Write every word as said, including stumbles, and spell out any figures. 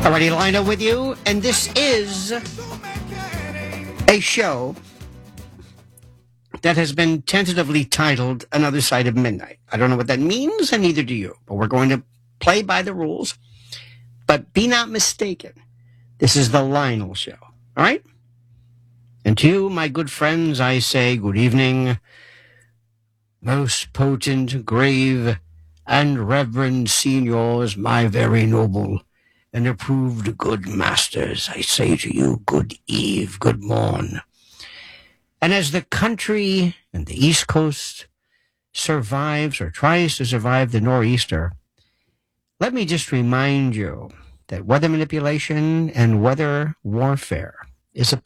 Alrighty, Lino with you, and this is a show that has been tentatively titled Another Side of Midnight. I don't know what that means, and neither do you, but we're going to play by the rules. But be not mistaken, this is the Lionel Show, all right? And to you, my good friends, I say good evening, most potent, grave, and reverend seniors, my very noble and approved good masters, I say to you, good eve, good morn. And as the country and the East Coast survives or tries to survive the nor'easter, let me just remind you that weather manipulation and weather warfare is a